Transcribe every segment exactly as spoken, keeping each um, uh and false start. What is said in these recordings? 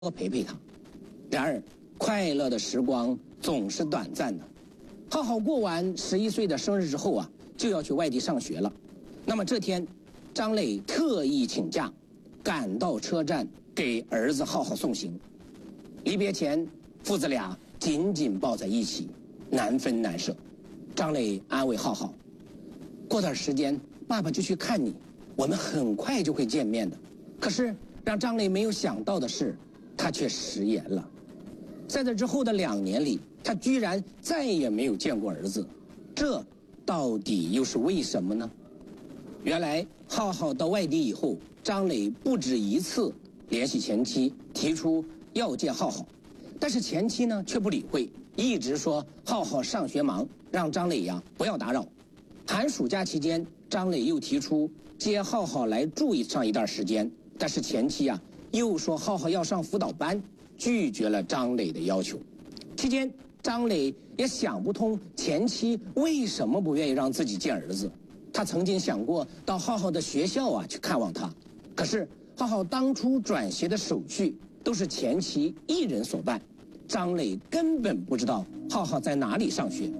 陪陪他。然而，快乐的时光总是短暂的。浩浩过完十一岁的生日之后啊，就要去外地上学了。那么这天，张磊特意请假，赶到车站给儿子浩浩送行。离别前，父子俩紧紧抱在一起，难分难舍。张磊安慰浩浩：“过段时间，爸爸就去看你，我们很快就会见面的。”可是让张磊没有想到的是，他却食言了。在这之后的两年里，他居然再也没有见过儿子，这到底又是为什么呢？原来浩浩到外地以后，张磊不止一次联系前妻，提出要见浩浩，但是前妻呢却不理会，一直说浩浩上学忙，让张磊呀不要打扰。寒暑假期间，张磊又提出接浩浩来住上一段时间，但是前妻啊又说浩浩要上辅导班，拒绝了张磊的要求。期间，张磊也想不通前妻为什么不愿意让自己见儿子。他曾经想过到浩浩的学校啊去看望他，可是浩浩当初转学的手续都是前妻一人所办，张磊根本不知道浩浩在哪里上学。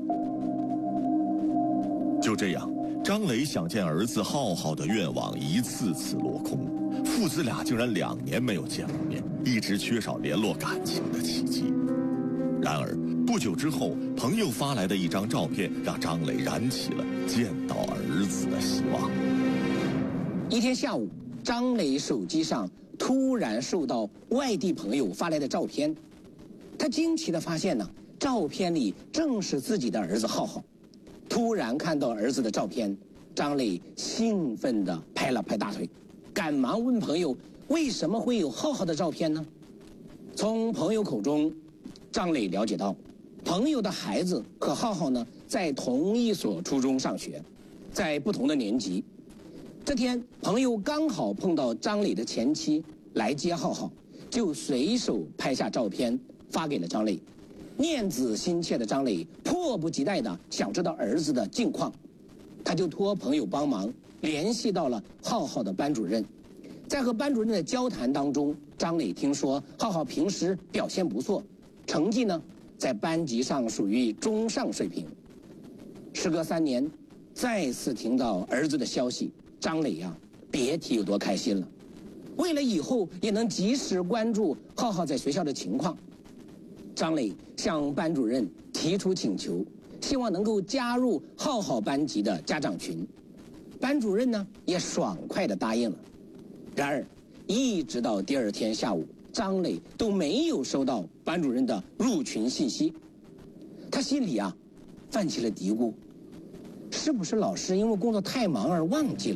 就这样，张磊想见儿子浩浩的愿望一次次落空，父子俩竟然两年没有见过面，一直缺少联络感情的奇迹。然而不久之后，朋友发来的一张照片让张磊燃起了见到儿子的希望。 一天下午，张磊手机上突然收到外地朋友发来的照片，他惊奇地发现呢，照片里正是自己的儿子浩浩。突然看到儿子的照片，张磊兴奋地拍了拍大腿，赶忙问朋友为什么会有浩浩的照片呢？从朋友口中，张磊了解到，朋友的孩子和浩浩呢在同一所初中上学，在不同的年级。这天，朋友刚好碰到张磊的前妻来接浩浩，就随手拍下照片发给了张磊。念子心切的张磊迫不及待地想知道儿子的近况，他就托朋友帮忙联系到了浩浩的班主任。在和班主任的交谈当中，张磊听说浩浩平时表现不错，成绩呢在班级上属于中上水平。时隔三年，再次听到儿子的消息，张磊呀别提有多开心了。为了以后也能及时关注浩浩在学校的情况，张磊向班主任提出请求，希望能够加入浩浩班级的家长群。班主任呢也爽快地答应了。然而一直到第二天下午，张磊都没有收到班主任的入群信息。他心里啊泛起了嘀咕，是不是老师因为工作太忙而忘记了？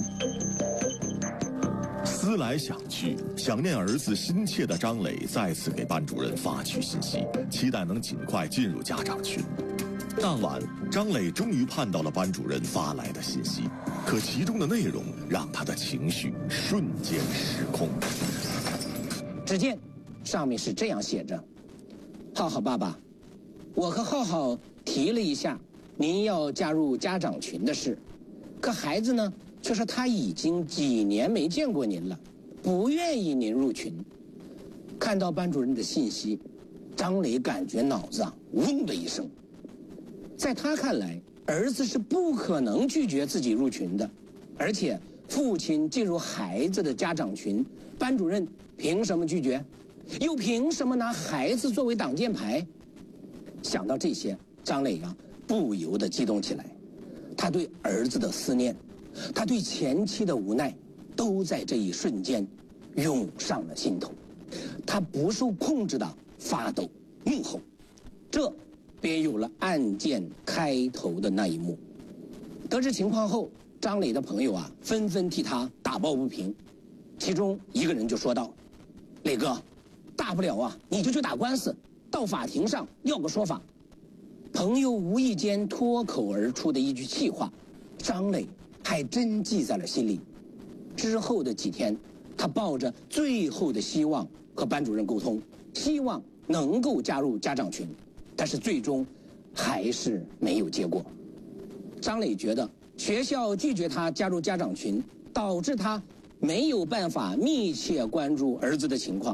思来想去，想念儿子心切的张磊再次给班主任发去信息，期待能尽快进入家长群。当晚，张磊终于盼到了班主任发来的信息，可其中的内容让他的情绪瞬间失控。 只见上面是这样写着：浩浩爸爸，我和浩浩提了一下您要加入家长群的事，可孩子呢却说他已经几年没见过您了，不愿意您入群。看到班主任的信息，张磊感觉脑子啊嗡的一声。在他看来，儿子是不可能拒绝自己入群的，而且父亲进入孩子的家长群，班主任凭什么拒绝？又凭什么拿孩子作为挡箭牌？想到这些，张磊啊不由得激动起来。他对儿子的思念，他对前妻的无奈，都在这一瞬间涌上了心头。他不受控制的发抖怒吼，这便有了案件开头的那一幕。得知情况后，张磊的朋友啊纷纷替他打抱不平。其中一个人就说道：“磊哥，大不了啊你就去打官司，到法庭上要个说法。”朋友无意间脱口而出的一句气话，张磊还真记在了心里。之后的几天，他抱着最后的希望和班主任沟通，希望能够加入家长群，但是最终还是没有结果。张磊觉得学校拒绝他加入家长群，导致他没有办法密切关注儿子的情况，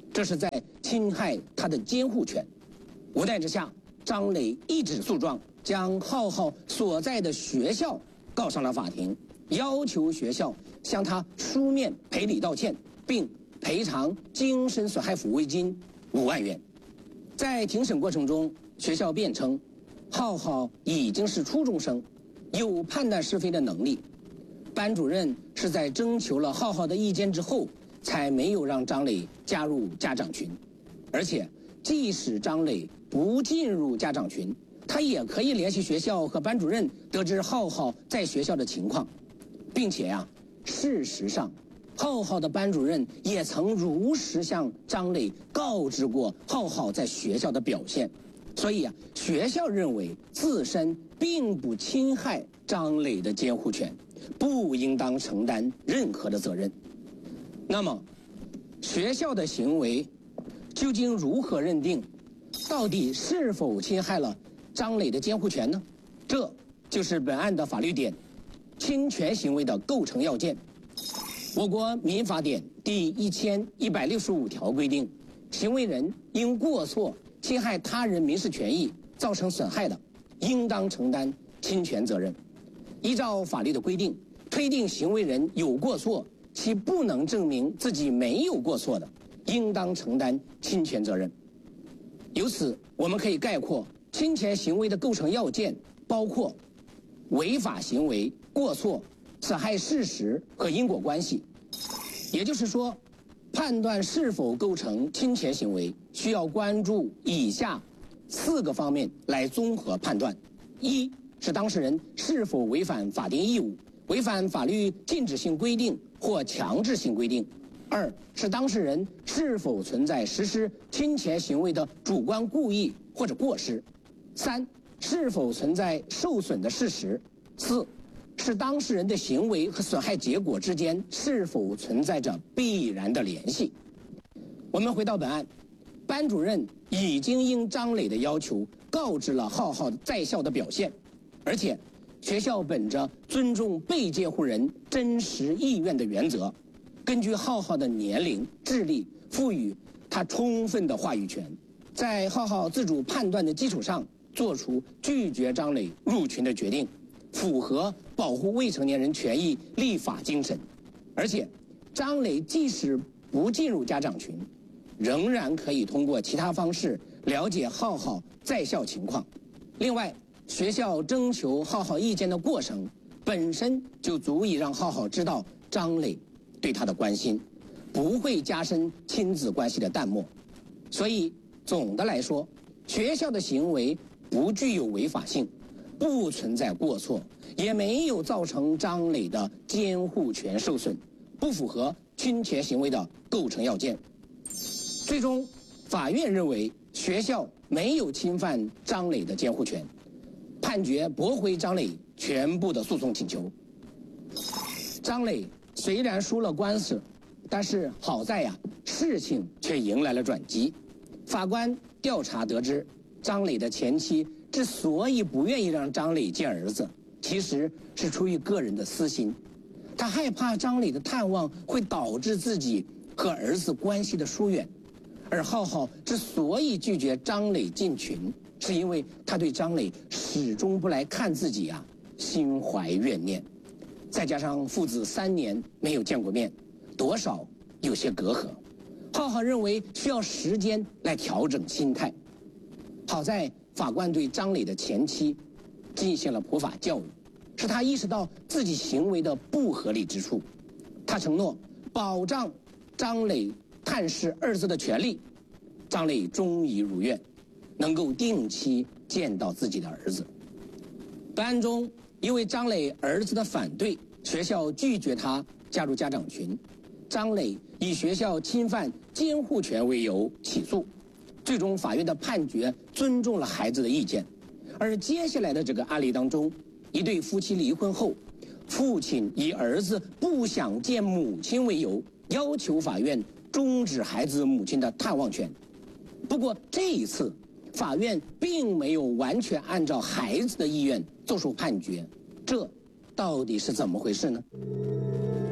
这是在侵害他的监护权。无奈之下，张磊一纸诉状将浩浩所在的学校告上了法庭，要求学校向他书面赔礼道歉，并赔偿精神损害抚慰金五万元。在庭审过程中，学校辩称，浩浩已经是初中生，有判断是非的能力，班主任是在征求了浩浩的意见之后，才没有让张磊加入家长群。而且，即使张磊不进入家长群，他也可以联系学校和班主任得知浩浩在学校的情况，并且呀、啊，事实上，浩浩的班主任也曾如实向张磊告知过浩浩在学校的表现，所以啊，学校认为自身并不侵害张磊的监护权，不应当承担任何的责任。那么，学校的行为究竟如何认定？到底是否侵害了张磊的监护权呢？这就是本案的法律点，侵权行为的构成要件。我国民法典第一千一百六十五条规定，行为人因过错侵害他人民事权益造成损害的，应当承担侵权责任。依照法律的规定，推定行为人有过错，其不能证明自己没有过错的，应当承担侵权责任。由此，我们可以概括侵权行为的构成要件，包括违法行为、过错、损害事实和因果关系。也就是说，判断是否构成侵权行为，需要关注以下四个方面来综合判断：一是当事人是否违反法定义务，违反法律禁止性规定或强制性规定；二是当事人是否存在实施侵权行为的主观故意或者过失；三是否存在受损的事实；四是当事人的行为和损害结果之间是否存在着必然的联系。我们回到本案，班主任已经应张磊的要求告知了浩浩在校的表现，而且学校本着尊重被监护人真实意愿的原则，根据浩浩的年龄、智力，赋予他充分的话语权，在浩浩自主判断的基础上，做出拒绝张磊入群的决定，符合保护未成年人权益立法精神。而且，张磊即使不进入家长群，仍然可以通过其他方式了解浩浩在校情况。另外，学校征求浩浩意见的过程本身就足以让浩浩知道张磊对他的关心，不会加深亲子关系的淡漠。所以，总的来说，学校的行为不具有违法性，不存在过错，也没有造成张磊的监护权受损，不符合侵权行为的构成要件。最终，法院认为学校没有侵犯张磊的监护权，判决驳回张磊全部的诉讼请求。张磊虽然输了官司，但是好在呀，事情却迎来了转机。法官调查得知，张磊的前妻之所以不愿意让张磊见儿子，其实是出于个人的私心。他害怕张磊的探望会导致自己和儿子关系的疏远。而浩浩之所以拒绝张磊进群，是因为他对张磊始终不来看自己啊，心怀怨念。再加上父子三年没有见过面，多少有些隔阂。浩浩认为需要时间来调整心态。好在法官对张磊的前妻进行了普法教育，使他意识到自己行为的不合理之处。他承诺保障张磊探视儿子的权利。张磊终于如愿，能够定期见到自己的儿子。本案中，因为张磊儿子的反对，学校拒绝他加入家长群，张磊以学校侵犯监护权为由起诉。最终，法院的判决尊重了孩子的意见。而接下来的这个案例当中，一对夫妻离婚后，父亲以儿子不想见母亲为由，要求法院终止孩子母亲的探望权。不过这一次，法院并没有完全按照孩子的意愿作出判决，这到底是怎么回事呢？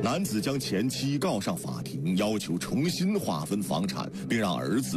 男子将前妻告上法庭，要求重新划分房产，并让儿子